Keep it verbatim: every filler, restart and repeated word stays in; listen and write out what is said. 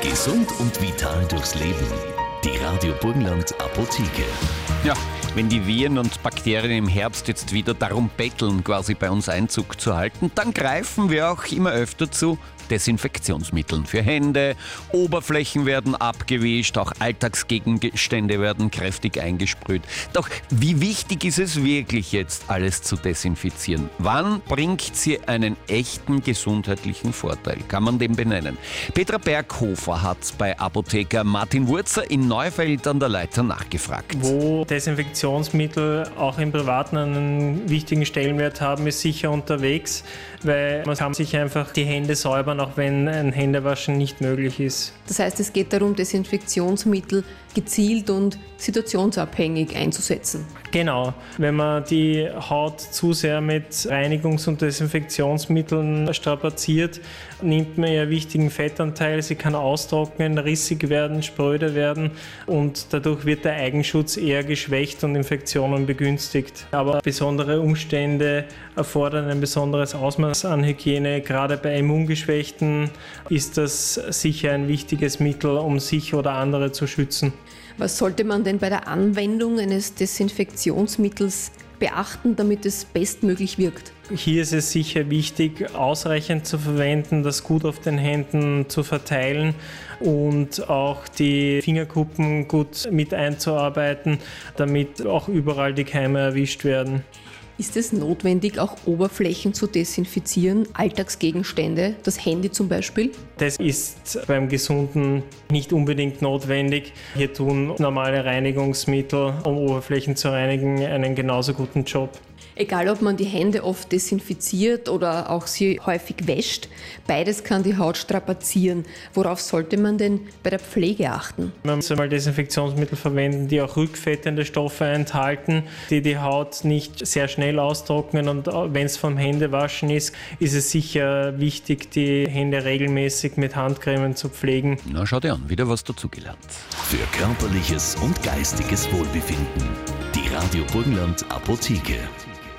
Gesund und vital durchs Leben. Die Radio Burgenland Apotheke. Ja, wenn die Viren und Bakterien im Herbst jetzt wieder darum betteln, quasi bei uns Einzug zu halten, dann greifen wir auch immer öfter zu Desinfektionsmitteln für Hände. Oberflächen werden abgewischt, auch Alltagsgegenstände werden kräftig eingesprüht. Doch wie wichtig ist es wirklich jetzt, alles zu desinfizieren? Wann bringt sie einen echten gesundheitlichen Vorteil? Kann man den benennen? Petra Berghofer hat bei Apotheker Martin Wurzer in Neufeld an der Leiter nachgefragt. Wo Desinfektionsmittel auch im Privaten einen wichtigen Stellenwert haben, ist sicher unterwegs, weil man kann sich einfach die Hände säubern, auch wenn ein Händewaschen nicht möglich ist. Das heißt, es geht darum, Desinfektionsmittel gezielt und situationsabhängig einzusetzen. Genau. Wenn man die Haut zu sehr mit Reinigungs- und Desinfektionsmitteln strapaziert, nimmt man ja wichtigen Fettanteil. Sie kann austrocknen, rissig werden, spröde werden und dadurch wird der Eigenschutz eher geschwächt und Infektionen begünstigt. Aber besondere Umstände erfordern ein besonderes Ausmaß an Hygiene. Gerade bei Immungeschwächten ist das sicher ein wichtiges Mittel, um sich oder andere zu schützen. Was sollte man denn bei der Anwendung eines Desinfektionsmittels beachten, damit es bestmöglich wirkt? Hier ist es sicher wichtig, ausreichend zu verwenden, das gut auf den Händen zu verteilen und auch die Fingerkuppen gut mit einzuarbeiten, damit auch überall die Keime erwischt werden. Ist es notwendig, auch Oberflächen zu desinfizieren, Alltagsgegenstände, das Handy zum Beispiel? Das ist beim Gesunden nicht unbedingt notwendig. Hier tun normale Reinigungsmittel, um Oberflächen zu reinigen, einen genauso guten Job. Egal, ob man die Hände oft desinfiziert oder auch sie häufig wäscht, beides kann die Haut strapazieren. Worauf sollte man denn bei der Pflege achten? Man muss einmal Desinfektionsmittel verwenden, die auch rückfettende Stoffe enthalten, die die Haut nicht sehr schnell austrocknen. Und wenn es vom Händewaschen ist, ist es sicher wichtig, die Hände regelmäßig mit Handcremen zu pflegen. Na, schau dir an, wieder was dazugelernt. Für körperliches und geistiges Wohlbefinden. Die Radio Burgenland Apotheke.